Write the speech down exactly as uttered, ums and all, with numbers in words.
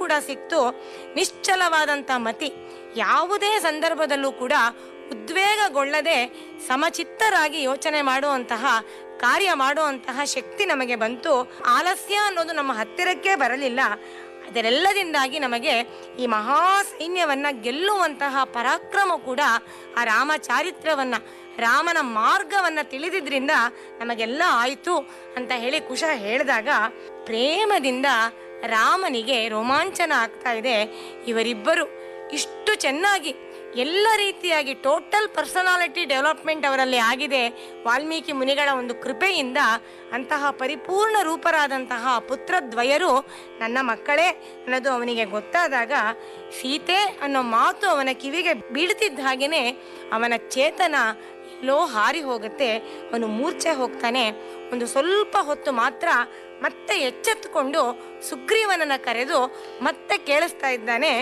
ಕೂಡ ಸಿಕ್ತು. ನಿಶ್ಚಲವಾದಂಥ ಮತಿ, ಯಾವುದೇ ಸಂದರ್ಭದಲ್ಲೂ ಕೂಡ ಉದ್ವೇಗಗೊಳ್ಳದೆ ಸಮಚಿತ್ತರಾಗಿ ಯೋಚನೆ ಮಾಡುವಂತಹ ಕಾರ್ಯ ಮಾಡುವಂತಹ ಶಕ್ತಿ ನಮಗೆ ಬಂತು. ಆಲಸ್ಯ ಅನ್ನೋದು ನಮ್ಮ ಹತ್ತಿರಕ್ಕೆ ಬರಲಿಲ್ಲ. ಅದರೆಲ್ಲದಿಂದಾಗಿ ನಮಗೆ ಈ ಮಹಾ ಸೈನ್ಯವನ್ನ ಗೆಲ್ಲುವಂತಹ ಪರಾಕ್ರಮ ಕೂಡ ಆ ರಾಮ ಚಾರಿತ್ರವನ್ನ, ರಾಮನ ಮಾರ್ಗವನ್ನ ತಿಳಿದಿದ್ರಿಂದ ನಮಗೆಲ್ಲ ಆಯಿತು ಅಂತ ಹೇಳಿ ಕುಶ ಹೇಳಿದಾಗ ಪ್ರೇಮದಿಂದ ರಾಮನಿಗೆ ರೋಮಾಂಚನ ಆಗ್ತಾ ಇದೆ. ಇವರಿಬ್ಬರು ಇಷ್ಟು ಚೆನ್ನಾಗಿ ಎಲ್ಲ ರೀತಿಯಾಗಿ ಟೋಟಲ್ ಪರ್ಸನಾಲಿಟಿ ಡೆವಲಪ್ಮೆಂಟ್ ಅವರಲ್ಲಿ ಆಗಿದೆ ವಾಲ್ಮೀಕಿ ಮುನಿಗಳ ಒಂದು ಕೃಪೆಯಿಂದ. ಅಂತಹ ಪರಿಪೂರ್ಣ ರೂಪರಾದಂತಹ ಪುತ್ರದ್ವಯರು ನನ್ನ ಮಕ್ಕಳೇ ಅನ್ನೋದು ಅವನಿಗೆ ಗೊತ್ತಾದಾಗ ಸೀತೆ ಅನ್ನೋ ಮಾತು ಅವನ ಕಿವಿಗೆ ಬೀಳ್ತಿದ್ದ ಹಾಗೇನೆ ಅವನ ಚೇತನ ಎಲ್ಲೋ ಹಾರಿ ಹೋಗುತ್ತೆ. ಅವನು ಮೂರ್ಛೆ ಹೋಗ್ತಾನೆ. ಒಂದು ಸ್ವಲ್ಪ ಹೊತ್ತು ಮಾತ್ರ ಮತ್ತೆ ಎಚ್ಚೆತ್ತುಕೊಂಡು ಸುಗ್ರೀವನನ್ನ ಕರೆದು ಮತ್ತೆ ಕೇಳಿಸ್ತಾ ಇದ್ದಾನೆ,